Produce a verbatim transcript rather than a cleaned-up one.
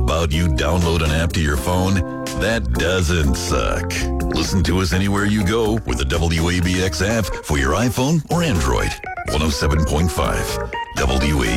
about you download an app to your phone? That doesn't suck. Listen to us anywhere you go with the W A B X app for your iPhone or Android. one oh seven point five W A